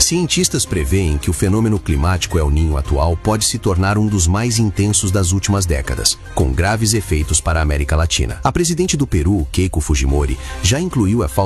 Cientistas preveem que o fenômeno climático El Niño atual pode se tornar um dos mais intensos das últimas décadas, com graves efeitos para a América Latina. A presidente do Peru, Keiko Fujimori, já incluiu a falta